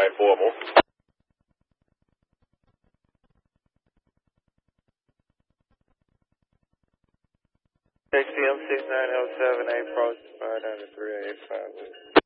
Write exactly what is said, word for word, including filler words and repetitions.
my informal. X C M six nine L seven, approach five nine three eight five.